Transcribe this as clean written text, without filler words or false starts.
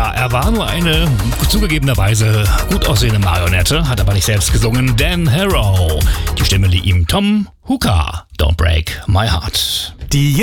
Ja, er war nur eine zugegebenerweise gut aussehende Marionette, hat aber nicht selbst gesungen. Dan Harrow. Die Stimme lieh ihm Tom Hooker. Don't Break My Heart. Die